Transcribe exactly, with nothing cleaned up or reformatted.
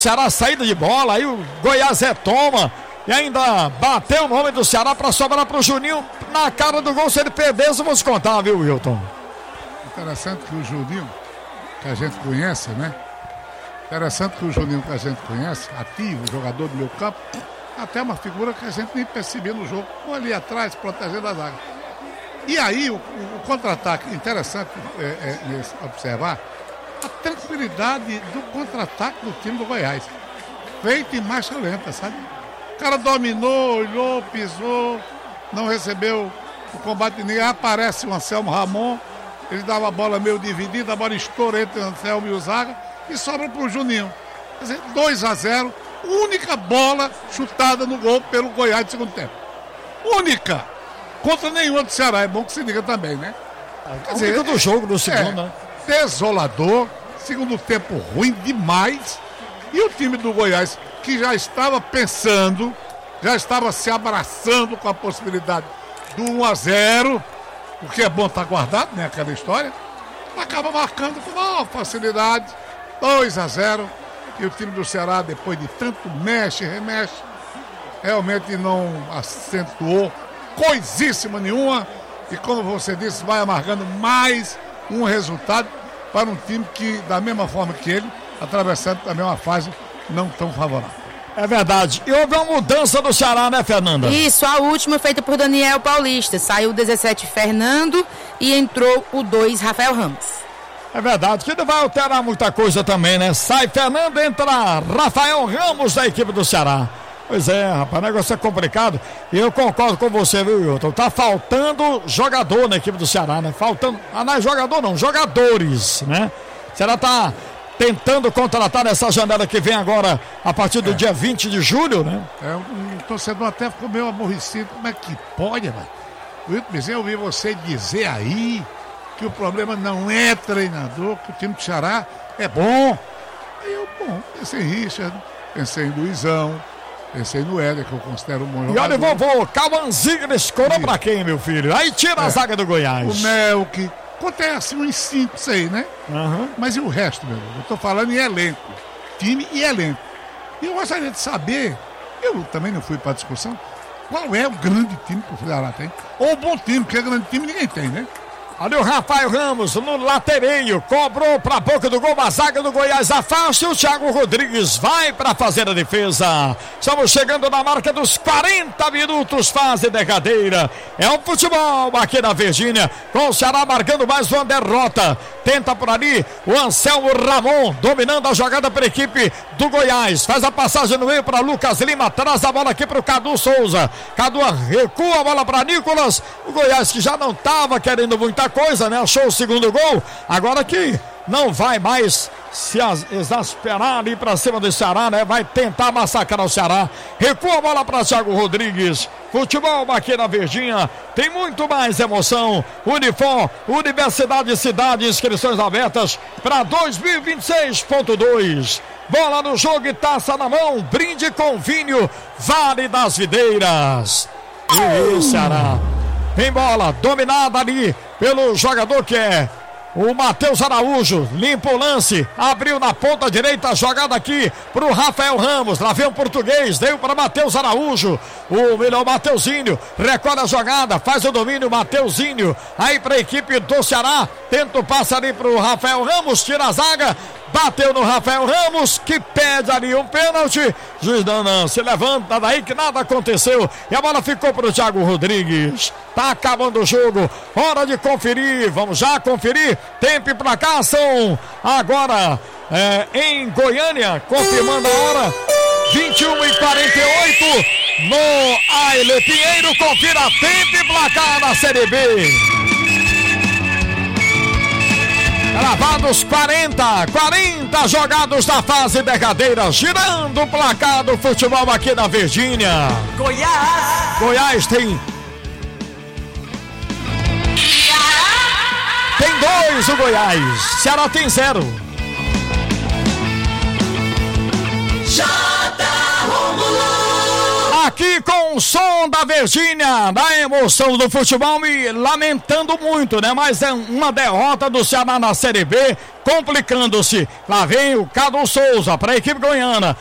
Ceará saída de bola, aí o Goiás retoma e ainda bateu o nome do Ceará para sobrar pro Juninho na cara do gol. Se ele perdesse, vamos contar, viu, Wilton? Interessante que o Juninho, que a gente conhece, né? Interessante que o Juninho que a gente conhece, ativo, jogador do meio campo, até uma figura que a gente nem percebia no jogo, ou ali atrás, protegendo a zaga. E aí, o, o contra-ataque, interessante é, é, observar a tranquilidade do contra-ataque do time do Goiás. Feito em marcha lenta, sabe? O cara dominou, olhou, pisou, não recebeu o combate de ninguém. Aparece o Anselmo Ramon, ele dava a bola meio dividida, a bola estoura entre o Anselmo e o Zaga e sobra para o Juninho. Quer dizer, dois a zero, única bola chutada no gol pelo Goiás de segundo tempo. Única! Contra nenhuma do Ceará, é bom que se diga também, né? Quer dizer, do jogo do segundo, é, né? Desolador, segundo tempo ruim demais. E o time do Goiás, que já estava pensando, já estava se abraçando com a possibilidade do um a zero, o que é bom estar guardado, né? Aquela história, acaba marcando com maior facilidade, dois a zero. E o time do Ceará, depois de tanto mexe, remexe, realmente não acentuou coisíssima nenhuma. E como você disse, vai amargando mais um resultado para um time que, da mesma forma que ele, atravessando também uma fase não tão favorável. É verdade. E houve uma mudança do Ceará, né, Fernanda? Isso, a última feita por Daniel Paulista. Saiu o dezessete Fernando e entrou o dois Rafael Ramos. É verdade, que não vai alterar muita coisa também, né? Sai Fernando, entra Rafael Ramos da equipe do Ceará. Pois é, rapaz, o negócio é complicado. E eu concordo com você, viu, Wilton? Tá faltando jogador na equipe do Ceará, né? Faltando. Ah, não é jogador, não, jogadores, né? O Ceará tá tentando contratar nessa janela que vem agora a partir do é. dia vinte de julho, né? É, um torcedor até ficou meio aborrecido. Como é que pode, velho? Wilton, eu ouvi você dizer aí que o problema não é treinador, que o time do Ceará é bom. Aí eu, bom, pensei em Richard, pensei em Luizão, pensei no Éder, que eu considero um bom jogador. E olha, vovô, Calmanzinho escorou pra quem, meu filho? Aí tira é. a zaga do Goiás. O Melk, acontece uns cinco, seis, né? Uhum. Mas e o resto, meu irmão? Eu tô falando em elenco, time e elenco. E eu gostaria de saber, eu também não fui pra discussão, qual é o grande time que o Ceará tem? Ou o bom time, porque grande time ninguém tem, né? Olha o Rafael Ramos no latereio, cobrou pra boca do gol, a zaga do Goiás afasta e o Thiago Rodrigues vai pra fazer a defesa. Estamos chegando na marca dos quarenta minutos, fase derradeira. É o futebol aqui na Virgínia, com o Ceará marcando mais uma derrota. Tenta por ali o Anselmo Ramon, dominando a jogada para a equipe do Goiás. Faz a passagem no meio para Lucas Lima, traz a bola aqui para o Cadu Souza. Cadu recua a bola para Nicolas. O Goiás que já não estava querendo muita coisa, né? Achou o segundo gol. Agora que não vai mais se exasperar ali para cima do Ceará, né? Vai tentar massacrar o Ceará. Recua a bola para Thiago Rodrigues. Futebol aqui na Virgínia tem muito mais emoção. Unifor, Universidade Cidade, inscrições abertas para dois mil e vinte e seis ponto dois. Bola no jogo e taça na mão. Brinde com vinho Vale das Videiras. E o Ceará tem bola dominada ali pelo jogador que é o Matheus Araújo. Limpa o lance, abriu na ponta direita, jogada aqui pro Rafael Ramos. Lá vem o português, deu para Matheus Araújo. O melhor Mateuzinho recolhe a jogada, faz o domínio, Mateuzinho. Aí para a equipe do Ceará, tenta o passe ali pro Rafael Ramos, tira a zaga. Bateu no Rafael Ramos, que pede ali um pênalti. Juiz não, não, se levanta daí que nada aconteceu. E a bola ficou para o Thiago Rodrigues. Tá acabando o jogo, hora de conferir. Vamos já conferir. Tempo e placação. Agora é, em Goiânia, confirmando a hora. vinte e uma e quarenta e oito no Aile Pinheiro. Confira tempo e placar na Série B. Gravados quarenta, quarenta jogados da fase derradeira, girando o placar do futebol aqui na Virgínia. Goiás. Goiás tem. Tem dois o Goiás. Ceará tem zero. J. Rômulo. Aqui com com o som da Virgínia, da emoção do futebol e lamentando muito, né? Mas é uma derrota do Ceará na Série B, complicando-se. Lá vem o Cadu Souza para a equipe goiana.